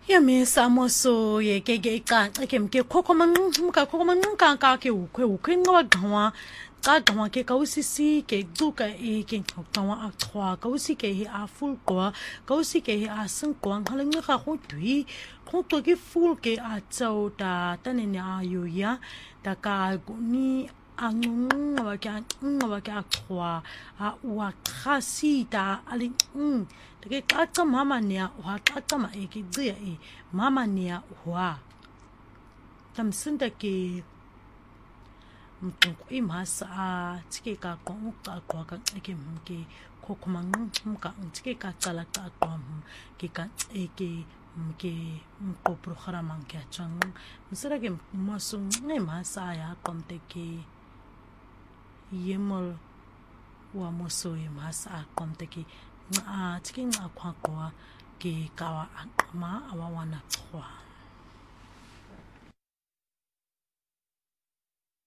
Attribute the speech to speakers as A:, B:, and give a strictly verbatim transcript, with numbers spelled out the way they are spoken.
A: ya me samoso ye ke ke ka ke ke kokoman ka kokoman ka ka ke u ke u ke ngwa gwa ka gwa ke ka usisi ke duka e ke gwa a twa ka usi ke a full kwa ka usi ke a sen kwa ngale nga ga go tui go to ke full ke a tsao ta tane ne a yo ya ta ka ni a ngwa ka ngwa ka twa a wa khasita ali mm ke ka tsa mama ne wa ka tsa ma e ke tsia e mama ne wa tam sinda ke mtungu imasa tike ka ko ka ko ka ke mke kokomang mka tike ka tsala ka ko ke ka ke mke mko programa ke chang msara ke maso ne masa ya konte ke yemol wa moso e masa konte ke a tike na kwa ko ke ka ma awa wana kwa